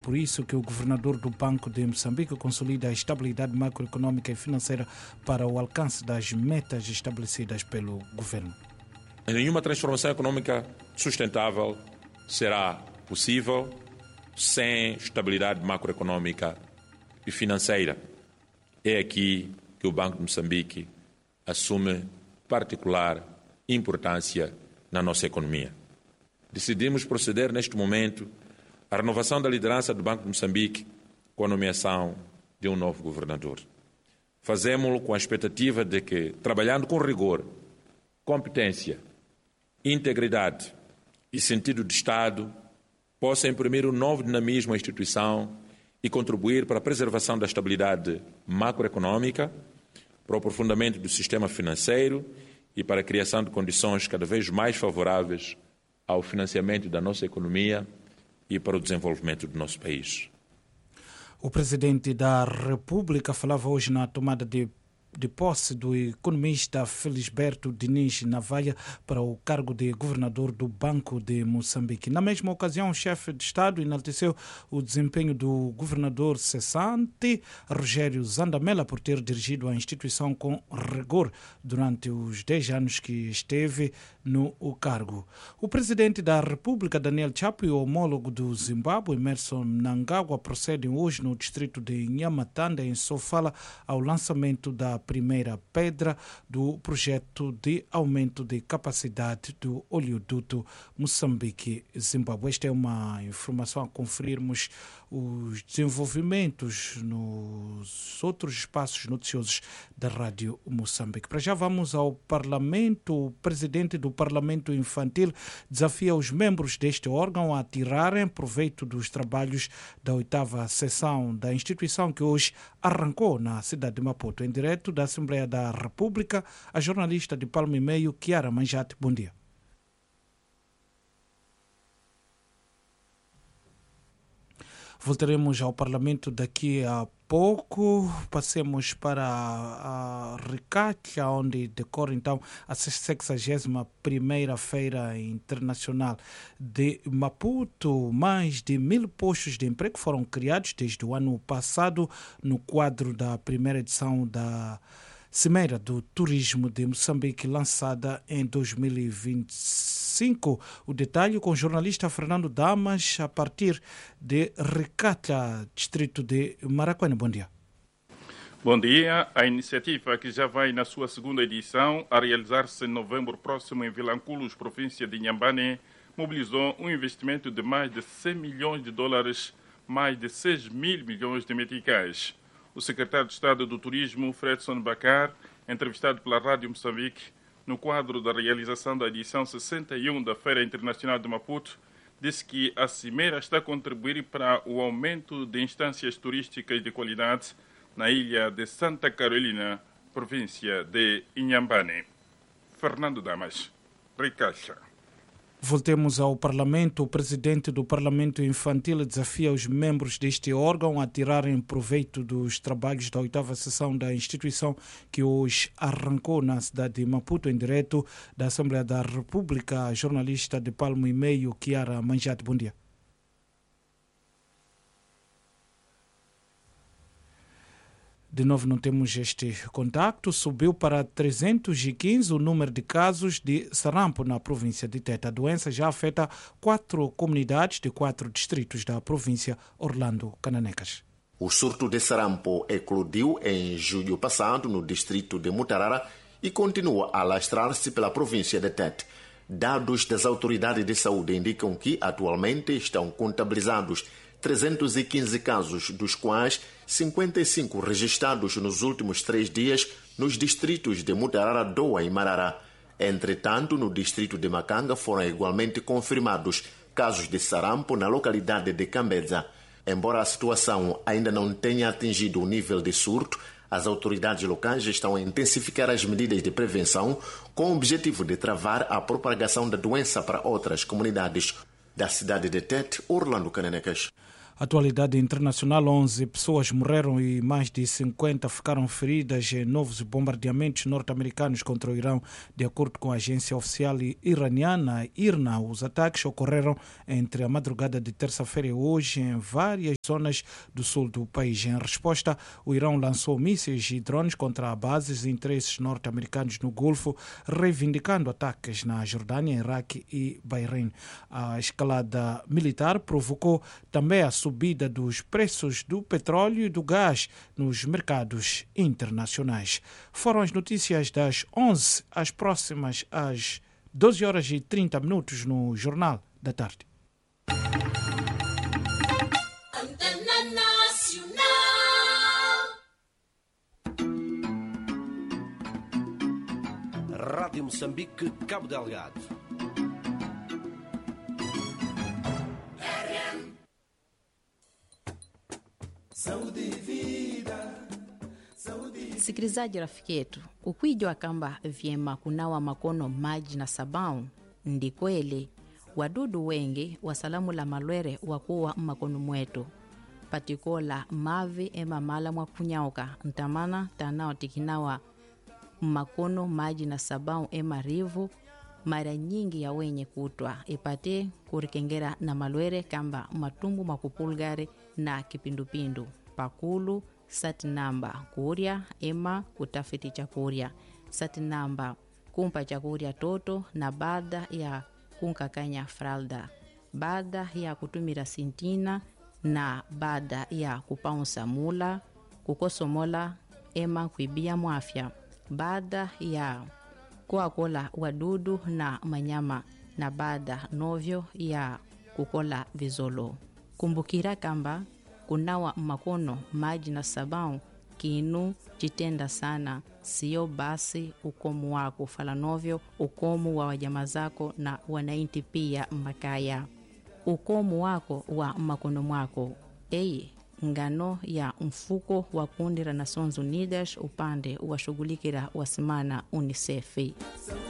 por isso que o governador do Banco de Moçambique consolida a estabilidade macroeconômica e financeira para o alcance das metas estabelecidas pelo governo. Nenhuma transformação econômica sustentável será possível sem estabilidade macroeconômica e financeira. É aqui que o Banco de Moçambique assume particular importância na nossa economia. Decidimos proceder neste momento à renovação da liderança do Banco de Moçambique com a nomeação de um novo governador. Fazemos-lo com a expectativa de que, trabalhando com rigor, competência, integridade e sentido de Estado, possa imprimir um novo dinamismo à instituição e contribuir para a preservação da estabilidade macroeconômica, para o aprofundamento do sistema financeiro e para a criação de condições cada vez mais favoráveis ao financiamento da nossa economia e para o desenvolvimento do nosso país. O presidente da República falava hoje na tomada de posse do economista Felisberto Diniz Navalha para o cargo de governador do Banco de Moçambique. Na mesma ocasião, o chefe de Estado enalteceu o desempenho do governador cessante, Rogério Zandamela, por ter dirigido a instituição com rigor durante os 10 anos que esteve no cargo. O presidente da República, Daniel Chapo, e o homólogo do Zimbábue, Emmerson Mnangagwa, procedem hoje no distrito de Nhamatanda, em Sofala, ao lançamento da primeira pedra do projeto de aumento de capacidade do oleoduto Moçambique-Zimbábue. Esta é uma informação a conferirmos os desenvolvimentos nos outros espaços noticiosos da Rádio Moçambique. Para já vamos ao Parlamento. O presidente do Parlamento Infantil desafia os membros deste órgão a tirarem proveito dos trabalhos da 8ª sessão da instituição que hoje arrancou na cidade de Maputo. Em direto da Assembleia da República, a jornalista de Palma e Meio, Chiara Manjate. Bom dia. Voltaremos ao Parlamento daqui a pouco. Passemos para a Ricacha, onde decorre então a 61ª Feira Internacional de Maputo. Mais de 1.000 postos de emprego foram criados desde o ano passado no quadro da primeira edição da Cimeira do Turismo de Moçambique, lançada em 2025. O detalhe com o jornalista Fernando Damas, a partir de Ricacha, distrito de Maracuene. Bom dia. Bom dia. A iniciativa, que já vai na sua segunda edição, a realizar-se em novembro próximo em Vilanculos, província de Inhambane, mobilizou um investimento de mais de 100 milhões de dólares, mais de 6 mil milhões de meticais. O secretário de Estado do Turismo, Fredson Bacar, entrevistado pela Rádio Moçambique, no quadro da realização da edição 61 da Feira Internacional de Maputo, disse que a Cimeira está a contribuir para o aumento de instâncias turísticas de qualidade na ilha de Santa Carolina, província de Inhambane. Fernando Damas, Ricacha. Voltemos ao Parlamento. O presidente do Parlamento Infantil desafia os membros deste órgão a tirarem proveito dos trabalhos da 8ª sessão da instituição que hoje arrancou na cidade de Maputo. Em direto da Assembleia da República, a jornalista de Palmo e Meio, Chiara Manjate. Bom dia. De novo, não temos este contacto. Subiu para 315 o número de casos de sarampo na província de Teta. A doença já afeta 4 comunidades de 4 distritos da província Orlando Cananecas. O surto de sarampo eclodiu em julho passado no distrito de Mutarara e continua a alastrar-se pela província de Tete. Dados das autoridades de saúde indicam que atualmente estão contabilizados 315 casos, dos quais 55 registrados nos últimos 3 dias nos distritos de Mutarara, Doa e Marará. Entretanto, no distrito de Macanga foram igualmente confirmados casos de sarampo na localidade de Cambedza. Embora a situação ainda não tenha atingido o nível de surto, as autoridades locais estão a intensificar as medidas de prevenção com o objetivo de travar a propagação da doença para outras comunidades. Da cidade de Tete, Orlando Cananecas. Atualidade internacional: 11 pessoas morreram e mais de 50 ficaram feridas em novos bombardeamentos norte-americanos contra o Irão, de acordo com a agência oficial iraniana IRNA. Os ataques ocorreram entre a madrugada de terça-feira e hoje em várias zonas do sul do país. Em resposta, o Irão lançou mísseis e drones contra bases de interesses norte-americanos no Golfo, reivindicando ataques na Jordânia, Iraque e Bahrein. A escalada militar provocou também a subida dos preços do petróleo e do gás nos mercados internacionais. Foram as notícias das 11, as próximas às 12 horas e 30 minutos no Jornal da Tarde. Rádio Moçambique, Cabo Delgado. Saúde e vida. Sikilizaji rafiki yetu, ukwijwa kamba vyema kunawa makono maji na sabau, ndi kweli wadudu wengi wasalamu la malwere wakuwa makono mwetu patikola mavi ema mala mwa kunyauka ntamana tanao tikinawa makono maji na sabau ema rivu mara nyingi ya wenye kutwa ipate kurikengera na malwere kamba matumbu makupulgare na kipindupindu pakulu sati namba kuria ema kutafiti chakuria sati namba kumpa chakuria toto na baada ya kunkakanya fralda baada ya kutumira sintina na baada ya kupaunsa mula kukosomola ema kuibia mwafya baada ya kuakola wadudu na manyama na baada novyo ya kukola vizolo. Kumbukira kamba kunawa makono maji na sabau kinu chitenda sana, sio basi ukomu wako fala novyo ukomu wa wajama zako na wanainti pia makaya. Ukomu wako wa makono mwako ngano ya mfuko wa kundi la Nations Unidas upande wa shughulikira wasimana UNICEF.